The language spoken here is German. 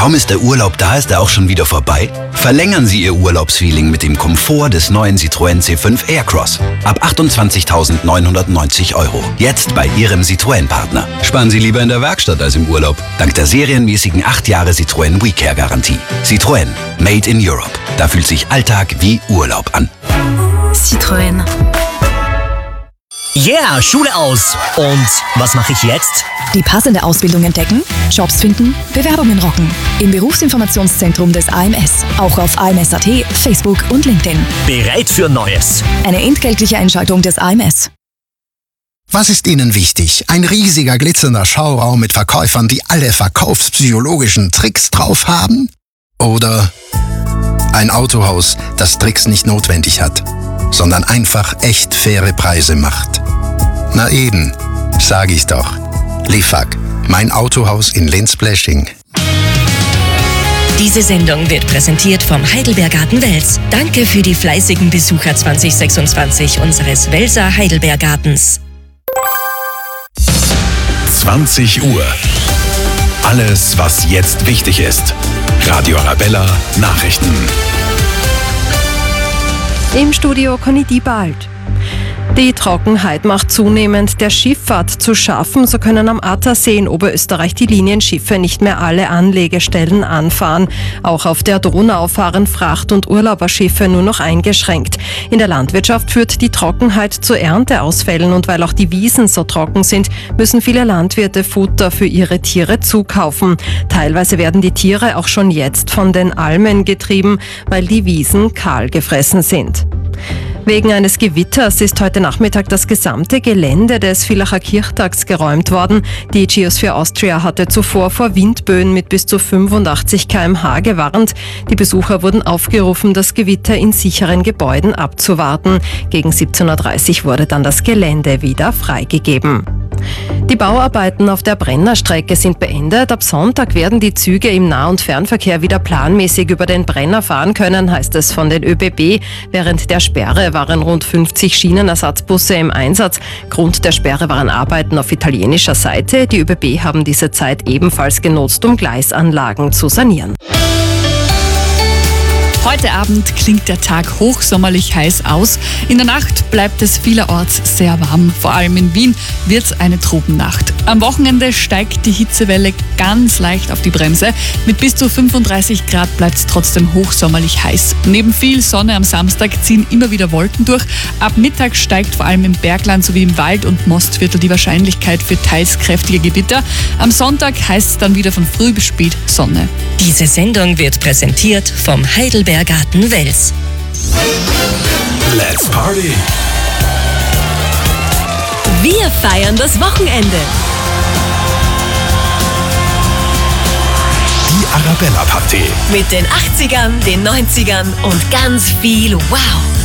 Kaum ist der Urlaub da, ist er auch schon wieder vorbei? Verlängern Sie Ihr Urlaubsfeeling mit dem Komfort des neuen Citroën C5 Aircross. Ab 28.990 €. Jetzt bei Ihrem Citroën-Partner. Sparen Sie lieber in der Werkstatt als im Urlaub. Dank der serienmäßigen 8 Jahre Citroën WeCare-Garantie. Citroën. Made in Europe. Da fühlt sich Alltag wie Urlaub an. Citroën. Yeah, Schule aus. Und was mache ich jetzt? Die passende Ausbildung entdecken, Jobs finden, Bewerbungen rocken. Im Berufsinformationszentrum des AMS. Auch auf AMS.at, Facebook und LinkedIn. Bereit für Neues. Eine entgeltliche Einschaltung des AMS. Was ist Ihnen wichtig? Ein riesiger glitzernder Schauraum mit Verkäufern, die alle verkaufspsychologischen Tricks drauf haben? Oder ein Autohaus, das Tricks nicht notwendig hat, sondern einfach echt faire Preise macht? Na eben, sag ich's doch. Lifag, mein Autohaus in Linz-Blesching. Diese Sendung wird präsentiert vom Heidelbergarten Wels. Danke für die fleißigen Besucher 2026 unseres Welser Heidelbergartens. 20 Uhr. Alles, was jetzt wichtig ist. Radio Arabella Nachrichten. Im Studio Conny Diebald. Die Trockenheit macht zunehmend der Schifffahrt zu schaffen. So können am Attersee in Oberösterreich die Linienschiffe nicht mehr alle Anlegestellen anfahren. Auch auf der Donau fahren Fracht- und Urlauberschiffe nur noch eingeschränkt. In der Landwirtschaft führt die Trockenheit zu Ernteausfällen und weil auch die Wiesen so trocken sind, müssen viele Landwirte Futter für ihre Tiere zukaufen. Teilweise werden die Tiere auch schon jetzt von den Almen getrieben, weil die Wiesen kahl gefressen sind. Wegen eines Gewitters ist heute Nachmittag das gesamte Gelände des Villacher Kirchtags geräumt worden. Die Geosphere Austria hatte zuvor vor Windböen mit bis zu 85 km/h gewarnt. Die Besucher wurden aufgerufen, das Gewitter in sicheren Gebäuden abzuwarten. Gegen 17:30 Uhr wurde dann das Gelände wieder freigegeben. Die Bauarbeiten auf der Brennerstrecke sind beendet. Ab Sonntag werden die Züge im Nah- und Fernverkehr wieder planmäßig über den Brenner fahren können, heißt es von den ÖBB. Während der Sperre waren rund 50 Schienenersatzbusse im Einsatz. Grund der Sperre waren Arbeiten auf italienischer Seite. Die ÖBB haben diese Zeit ebenfalls genutzt, um Gleisanlagen zu sanieren. Heute Abend klingt der Tag hochsommerlich heiß aus. In der Nacht bleibt es vielerorts sehr warm. Vor allem in Wien wird es eine Tropennacht. Am Wochenende steigt die Hitzewelle ganz leicht auf die Bremse. Mit bis zu 35 Grad bleibt es trotzdem hochsommerlich heiß. Neben viel Sonne am Samstag ziehen immer wieder Wolken durch. Ab Mittag steigt vor allem im Bergland sowie im Wald- und Mostviertel die Wahrscheinlichkeit für teils kräftige Gewitter. Am Sonntag heißt es dann wieder von früh bis spät Sonne. Diese Sendung wird präsentiert vom Heidelbergarten Wels. Let's Party! Wir feiern das Wochenende. Die Arabella Party. Mit den 80ern, den 90ern und ganz viel Wow.